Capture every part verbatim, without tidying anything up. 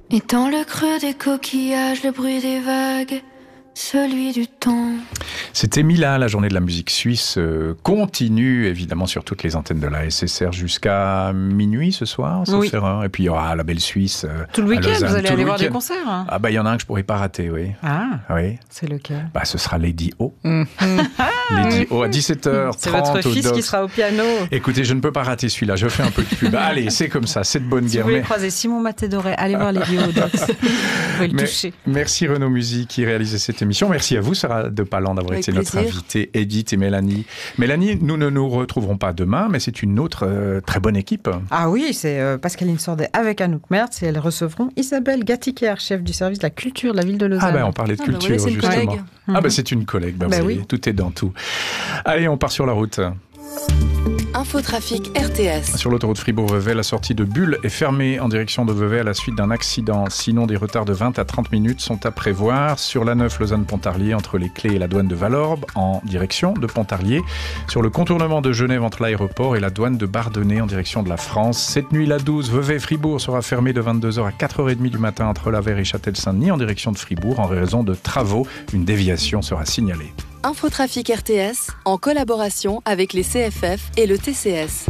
Et dans le creux des coquillages, le bruit des vagues, celui du temps. C'était Mila, la journée de la musique suisse euh, continue évidemment sur toutes les antennes de la S S R jusqu'à minuit ce soir, sauf oui. erreur. Et puis il y aura la belle Suisse. Euh, tout le week-end, vous allez tout aller le voir week-end. des concerts hein. Ah bah il y en a un que je pourrais pas rater, oui. Ah, oui. C'est lequel? Bah ce sera Lady O. Mmh. Lady O à dix-sept heures trente. C'est votre fils au qui sera au piano. Écoutez, je ne peux pas rater celui-là, je fais un peu de pub. Allez, c'est comme ça, c'est de bonne si guerre. Si vous voulez mais... croiser Simon Maté-Doré, allez voir Lady O au Dox. Vous pouvez le mais, toucher. Merci Renaud Musique qui réalisait cette émission. Merci à vous Sarah de Palan d'avoir Avec été plaisir. notre invitée, Edith et Mélanie. Mélanie, nous ne nous retrouverons pas demain, mais c'est une autre euh, très bonne équipe. Ah oui, c'est euh, Pascaline Sordet avec Anouk Mertz et elles recevront Isabelle Gatiquière, chef du service de la culture de la ville de Lausanne. Ah ben on parlait de Ah bah culture voilà, c'est une justement. collègue. Ah ben c'est une collègue, ben, Ben vous oui. voyez, tout est dans tout. Allez, on part sur la route. Infotrafic R T S. Sur l'autoroute Fribourg-Vevey, la sortie de Bulle est fermée en direction de Vevey à la suite d'un accident. Sinon, des retards de vingt à trente minutes sont à prévoir sur l'A neuf Lausanne-Pontarlier entre les Clés et la douane de Valorbe en direction de Pontarlier. Sur le contournement de Genève entre l'aéroport et la douane de Bardonnay en direction de la France. Cette nuit, la douze Vevey-Fribourg sera fermée de vingt-deux heures à quatre heures trente du matin entre Lavère et Châtel-Saint-Denis en direction de Fribourg en raison de travaux. Une déviation sera signalée. Infotrafic R T S en collaboration avec les C F F et le T C S.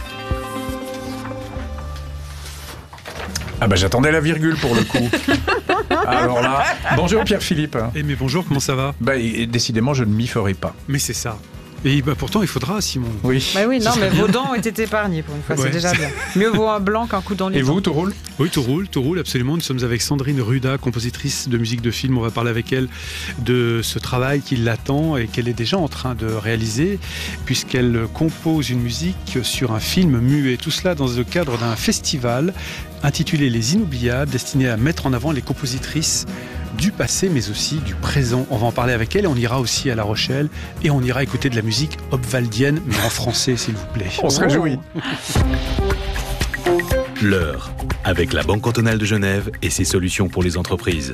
Ah bah j'attendais la virgule pour le coup. Alors là, bonjour Pierre-Philippe. Eh mais bonjour, comment ça va? Bah et, décidément je ne m'y ferai pas. Mais c'est ça. Et bah pourtant il faudra, Simon. Oui. Bah oui, non, Ce mais serait vos bien. dents ont été épargnées pour une fois, Ouais. c'est déjà bien. Mieux vaut un blanc qu'un coup dans les Et dents. vous, tout roule? Oui, tout roule, tout roule, absolument. Nous sommes avec Sandrine Ruda, compositrice de musique de film. On va parler avec elle de ce travail qui l'attend et qu'elle est déjà en train de réaliser, puisqu'elle compose une musique sur un film muet. Tout cela dans le cadre d'un festival intitulé Les Inoubliables, destiné à mettre en avant les compositrices du passé, mais aussi du présent. On va en parler avec elle et on ira aussi à La Rochelle et on ira écouter de la musique obvaldienne, mais en français, s'il vous plaît. On se réjouit. L'heure, avec la Banque cantonale de Genève et ses solutions pour les entreprises.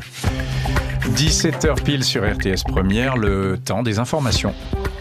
dix-sept heures pile sur R T S Première, le temps des informations.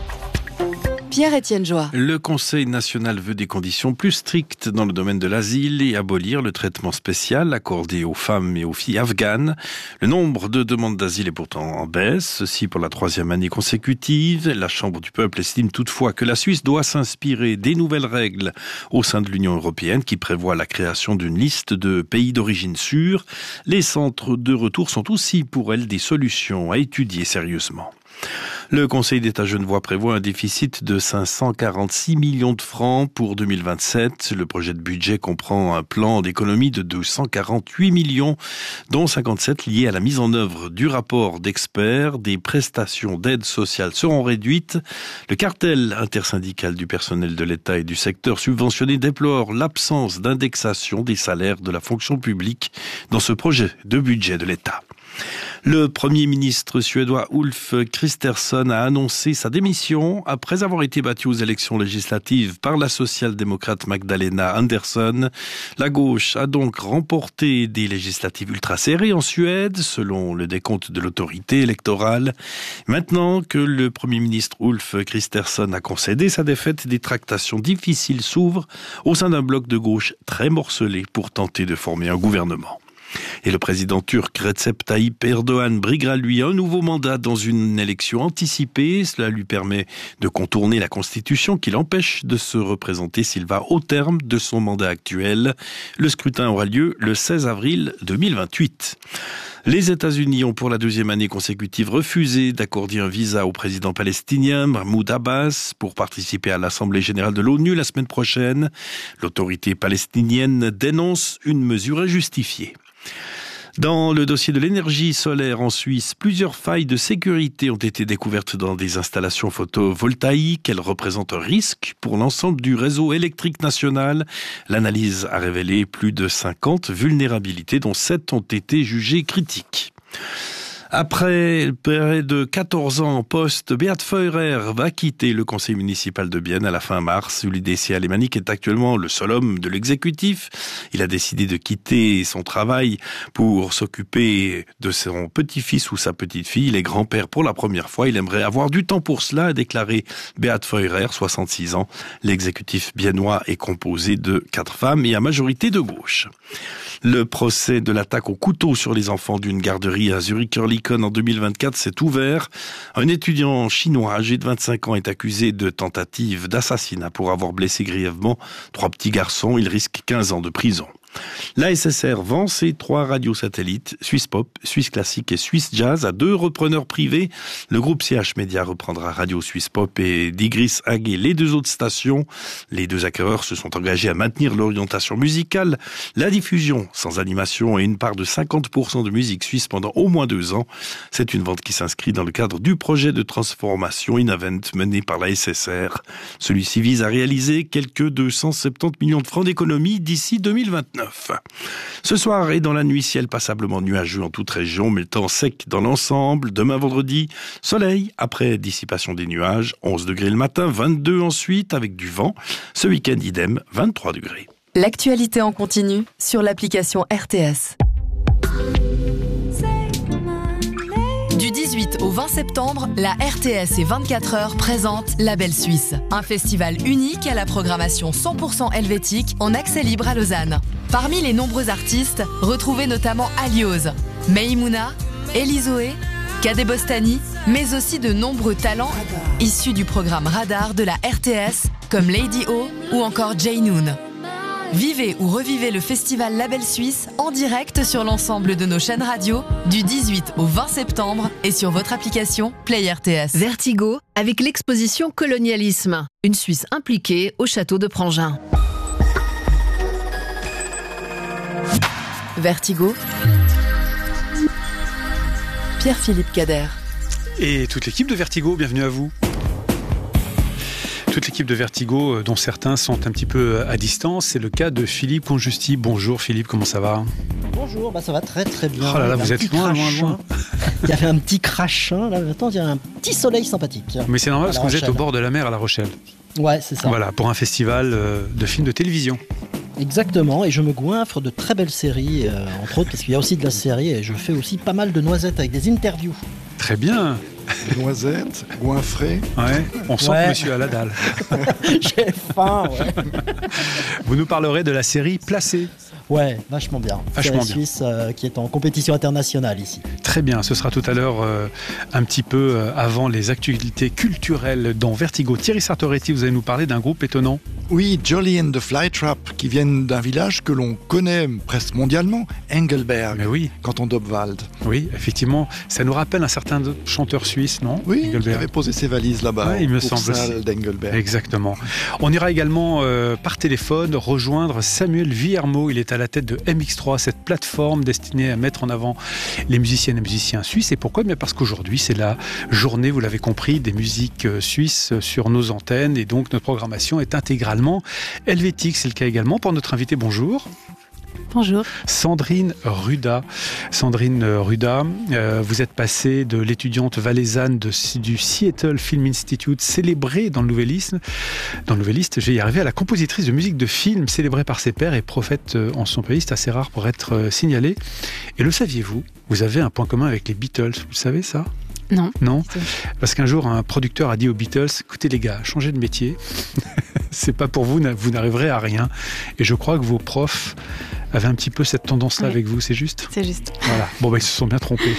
Pierre-Étienne Joie. Le Conseil national veut des conditions plus strictes dans le domaine de l'asile et abolir le traitement spécial accordé aux femmes et aux filles afghanes. Le nombre de demandes d'asile est pourtant en baisse, ceci pour la troisième année consécutive. La Chambre du peuple estime toutefois que la Suisse doit s'inspirer des nouvelles règles au sein de l'Union européenne qui prévoient la création d'une liste de pays d'origine sûrs. Les centres de retour sont aussi pour elle des solutions à étudier sérieusement. Le Conseil d'État genevois prévoit un déficit de cinq cent quarante-six millions de francs pour deux mille vingt-sept. Le projet de budget comprend un plan d'économie de deux cent quarante-huit millions, dont cinquante-sept liés à la mise en œuvre du rapport d'experts. Des prestations d'aide sociale seront réduites. Le cartel intersyndical du personnel de l'État et du secteur subventionné déplore l'absence d'indexation des salaires de la fonction publique dans ce projet de budget de l'État. Le Premier ministre suédois Ulf Kristersson a annoncé sa démission après avoir été battu aux élections législatives par la social-démocrate Magdalena Andersson. La gauche a donc remporté des législatives ultra serrées en Suède, selon le décompte de l'autorité électorale. Maintenant que le Premier ministre Ulf Kristersson a concédé sa défaite, des tractations difficiles s'ouvrent au sein d'un bloc de gauche très morcelé pour tenter de former un gouvernement. Et le président turc Recep Tayyip Erdogan briguera lui un nouveau mandat dans une élection anticipée. Cela lui permet de contourner la Constitution qui l'empêche de se représenter s'il va au terme de son mandat actuel. Le scrutin aura lieu le seize avril deux mille vingt-huit. Les États-Unis ont pour la deuxième année consécutive refusé d'accorder un visa au président palestinien Mahmoud Abbas pour participer à l'Assemblée générale de l'ONU la semaine prochaine. L'autorité palestinienne dénonce une mesure injustifiée. Dans le dossier de l'énergie solaire en Suisse, plusieurs failles de sécurité ont été découvertes dans des installations photovoltaïques. Elles représentent un risque pour l'ensemble du réseau électrique national. L'analyse a révélé plus de cinquante vulnérabilités, dont sept ont été jugées critiques. Après près de quatorze ans en poste, Beat Feurer va quitter le conseil municipal de Bienne à la fin mars. Ulidessi Alemanic est actuellement le seul homme de l'exécutif. Il a décidé de quitter son travail pour s'occuper de son petit-fils ou sa petite-fille. Il est grand-père pour la première fois. Il aimerait avoir du temps pour cela, a déclaré Beat Feurer, soixante-six ans. L'exécutif biennois est composé de quatre femmes et à majorité de gauche. Le procès de l'attaque au couteau sur les enfants d'une garderie à Zurich-Oerlikon en deux mille vingt-quatre s'est ouvert. Un étudiant chinois âgé de vingt-cinq ans est accusé de tentative d'assassinat pour avoir blessé grièvement trois petits garçons. Il risque quinze ans de prison. L'A S S R vend ses trois radios satellites, Suisse Pop, Suisse Classique et Suisse Jazz, à deux repreneurs privés. Le groupe C H Media reprendra Radio Suisse Pop et Digris A G, les deux autres stations. Les deux acquéreurs se sont engagés à maintenir l'orientation musicale, la diffusion sans animation et une part de cinquante pour cent de musique suisse pendant au moins deux ans. C'est une vente qui s'inscrit dans le cadre du projet de transformation Inavent mené par l'A S S R. Celui-ci vise à réaliser quelques deux cent soixante-dix millions de francs d'économie d'ici deux mille vingt-neuf. Ce soir et dans la nuit, ciel passablement nuageux en toute région, mais le temps sec dans l'ensemble. Demain vendredi, soleil après dissipation des nuages, onze degrés le matin, vingt-deux ensuite avec du vent. Ce week-end, idem, vingt-trois degrés. L'actualité en continu sur l'application R T S. Du dix-huit au vingt septembre, la R T S et vingt-quatre heures présentent La Belle Suisse, un festival unique à la programmation cent pour cent helvétique en accès libre à Lausanne. Parmi les nombreux artistes, retrouvez notamment Alioz, Meimouna, Elizoé, Kadé Bostani, mais aussi de nombreux talents issus du programme Radar de la R T S, comme Lady O ou encore Jay Noon. Vivez ou revivez le festival La Belle Suisse en direct sur l'ensemble de nos chaînes radio du dix-huit au vingt septembre et sur votre application Play R T S. Vertigo avec l'exposition Colonialisme, une Suisse impliquée au château de Prangin. Vertigo, Pierre-Philippe Cader. Et toute l'équipe de Vertigo, bienvenue à vous. Toute l'équipe de Vertigo, dont certains sont un petit peu à distance, c'est le cas de Philippe Conjusti. Bonjour Philippe, comment ça va ? Bonjour, bah ça va très très bien. Oh là là, vous êtes loin, loin, loin. Il y avait un petit crachin, là maintenant il y a un petit soleil sympathique. Mais c'est normal parce que vous êtes au bord de la mer à La Rochelle. Ouais, c'est ça. Voilà, pour un festival de films de télévision. Exactement, et je me goinfre de très belles séries, euh, entre autres parce qu'il y a aussi de la série et je fais aussi pas mal de noisettes avec des interviews. Très bien. Noisettes, goinfrées. Ouais, on sent ouais. que monsieur a la dalle. J'ai faim, ouais. Vous nous parlerez de la série Placé. Ouais, vachement bien. Vachement c'est la bien. Suisse euh, qui est en compétition internationale ici. Très bien, ce sera tout à l'heure euh, un petit peu euh, avant les actualités culturelles dans Vertigo. Thierry Sartoretti, vous allez nous parler d'un groupe étonnant. Oui, Jolly and the Flytrap, qui viennent d'un village que l'on connaît presque mondialement, Engelberg, Mais oui. canton d'Obwald. Oui, effectivement, ça nous rappelle un certain chanteur suisse, non ? Oui, Engelberg. il avait posé ses valises là-bas, Ouais, il me pour semble salle d'Engelberg. Exactement. On ira également euh, par téléphone rejoindre Samuel Villermo. Il est à la tête de M X trois, cette plateforme destinée à mettre en avant les musiciennes et musiciens suisses. Et pourquoi ? Bien parce qu'aujourd'hui, c'est la journée, vous l'avez compris, des musiques suisses sur nos antennes. Et donc, notre programmation est intégralement helvétique. C'est le cas également pour notre invité. Bonjour. Bonjour. Sandrine Ruda. Sandrine Ruda, euh, vous êtes passée de l'étudiante valaisanne de, du Seattle Film Institute, célébrée dans le Nouvellisme, dans le Nouvelliste, j'ai y arrivé, à la compositrice de musique de film, célébrée par ses pairs et prophète en son pays. C'est assez rare pour être euh, signalé. Et le saviez-vous ? Vous avez un point commun avec les Beatles, vous le savez ça ? Non. Non ? Parce qu'un jour, un producteur a dit aux Beatles, écoutez les gars, changez de métier. C'est pas pour vous, vous n'arriverez à rien. Et je crois que vos profs avaient un petit peu cette tendance-là oui. avec vous, c'est juste ? C'est juste. Voilà. Bon, bah, ils se sont bien trompés.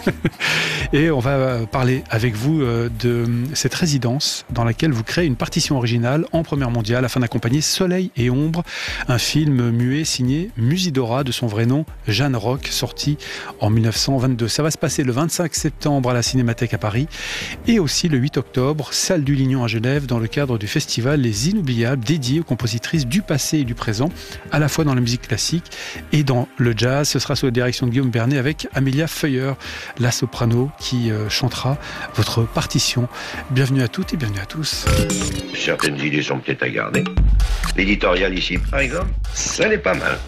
Et on va parler avec vous de cette résidence dans laquelle vous créez une partition originale en première mondiale afin d'accompagner Soleil et Ombre, un film muet signé Musidora, de son vrai nom, Jeanne Roch, sorti en mille neuf cent vingt-deux. Ça va se passer le vingt-cinq septembre à la Cinémathèque à Paris et aussi le huit octobre, salle du Lignon à Genève, dans le cadre du festival Les Inoubliables, dédié aux compositrices du passé et du présent, à la fois dans la musique classique et dans le jazz. Ce sera sous la direction de Guillaume Bernet avec Amélia Feuer, la soprano, qui euh, chantera votre partition. Bienvenue à toutes et bienvenue à tous. Certaines idées sont peut-être à garder. L'éditorial ici, par exemple, ça n'est pas mal.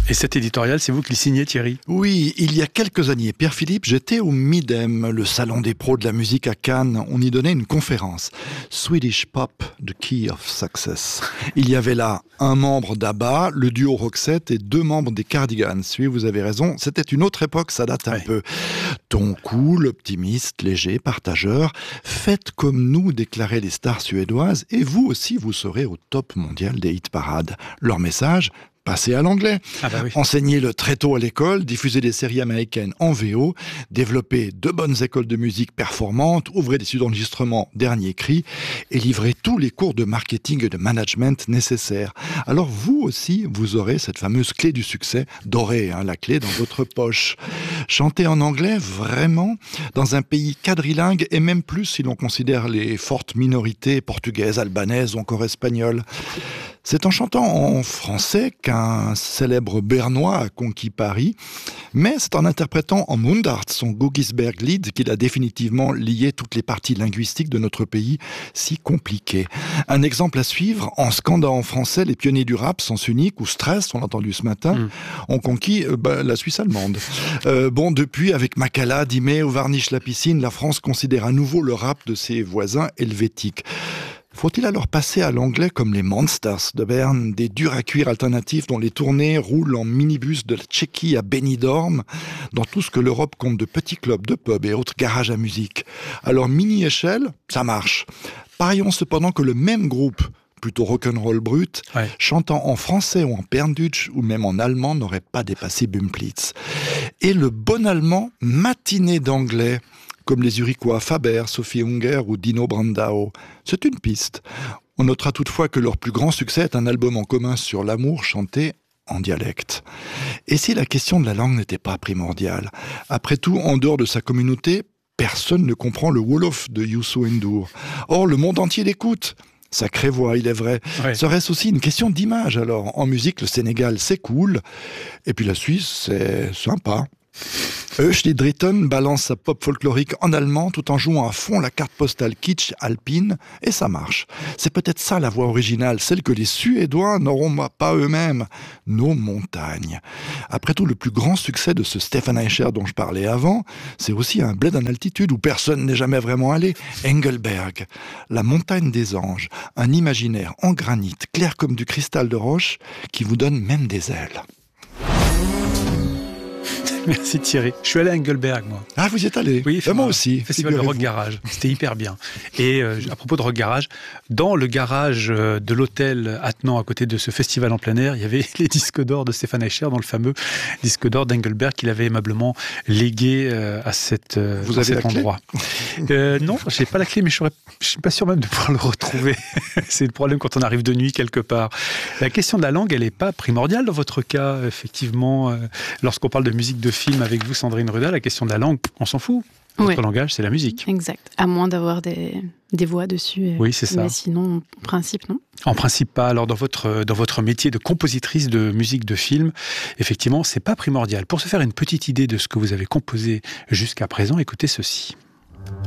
Et cet éditorial, c'est vous qui le signez, Thierry? Oui, il y a quelques années, Pierre-Philippe, j'étais au MIDEM, le salon des pros de la musique à Cannes. On y donnait une conférence. Swedish Pop, the Key of Success. Il y avait là un membre d'ABBA, le duo Roxette et deux membres des Cardigans. Oui, vous avez raison, c'était une autre époque, ça date un ouais. peu. Ton cool, optimiste, léger, partageur. Faites comme nous, déclaraient les stars suédoises, et vous aussi, vous serez au top mondial des hit-parades. Leur message, passer à l'anglais, ah bah oui. Enseigner-le très tôt à l'école, diffuser des séries américaines en V O, développer de bonnes écoles de musique performantes, ouvrir des studios d'enregistrement dernier cri et livrer tous les cours de marketing et de management nécessaires. Alors vous aussi, vous aurez cette fameuse clé du succès, dorée, hein, la clé dans votre poche. Chanter en anglais, vraiment, dans un pays quadrilingue et même plus si l'on considère les fortes minorités portugaises, albanaises ou encore espagnoles. C'est en chantant en français qu'un célèbre Bernois a conquis Paris, mais c'est en interprétant en Mundart son Gogisberg-Lied qu'il a définitivement lié toutes les parties linguistiques de notre pays si compliquées. Un exemple à suivre, en scandant en français, les pionniers du rap, Sens Unique ou Stress, on l'a entendu ce matin, mmh. ont conquis euh, bah, la Suisse allemande. Euh, bon, depuis, avec Makala, Dimé ou Varnish la piscine, la France considère à nouveau le rap de ses voisins helvétiques. Faut-il alors passer à l'anglais comme les Monsters de Berne, des durs à cuire alternatifs dont les tournées roulent en minibus de la Tchéquie à Benidorm, dans tout ce que l'Europe compte de petits clubs, de pubs et autres garages à musique. Alors mini-échelle, ça marche. Parions cependant que le même groupe, plutôt rock'n'roll brut, ouais. chantant en français ou en Berndeutsch ou même en allemand, n'aurait pas dépassé Bumplitz. Et le bon allemand, matiné d'anglais, comme les Uriquois Faber, Sophie Unger ou Dino Brandao. C'est une piste. On notera toutefois que leur plus grand succès est un album en commun sur l'amour chanté en dialecte. Et si la question de la langue n'était pas primordiale? Après tout, en dehors de sa communauté, personne ne comprend le Wolof de Youssou N'Dour. Or, le monde entier l'écoute. Sacrée voix, il est vrai. Ouais. Serait-ce aussi une question d'image alors? En musique, le Sénégal, c'est cool. Et puis la Suisse, c'est sympa. Öschli Dritten balance sa pop folklorique en allemand tout en jouant à fond la carte postale kitsch alpine, et ça marche. C'est peut-être ça la voix originale, celle que les Suédois n'auront pas eux-mêmes, nos montagnes. Après tout, le plus grand succès de ce Stefan Eicher dont je parlais avant, c'est aussi un bled en altitude où personne n'est jamais vraiment allé, Engelberg, la montagne des anges, un imaginaire en granit, clair comme du cristal de roche, qui vous donne même des ailes. Merci Thierry. Je suis allé à Engelberg, moi. Ah, vous y êtes allé? Oui, ah, moi aussi. Festival de rock garage. C'était hyper bien. Et euh, à propos de rock garage, dans le garage de l'hôtel attenant à côté de ce festival en plein air, il y avait les disques d'or de Stefan Eicher, dans le fameux disque d'or d'Engelberg qu'il avait aimablement légué euh, à, cette, euh, vous avez cet la endroit. euh, non, je n'ai pas la clé, mais je ne suis pas sûr même de pouvoir le retrouver. C'est le problème quand on arrive de nuit quelque part. La question de la langue, elle n'est pas primordiale dans votre cas, effectivement. Euh, lorsqu'on parle de musique de film avec vous, Sandrine Ruda, la question de la langue, on s'en fout. Notre ouais. langage, c'est la musique. Exact. À moins d'avoir des, des voix dessus. Oui, c'est ça. Mais sinon, en principe, non. En principe, pas. Alors, dans votre, dans votre métier de compositrice de musique de film, effectivement, c'est pas primordial. Pour se faire une petite idée de ce que vous avez composé jusqu'à présent, écoutez ceci.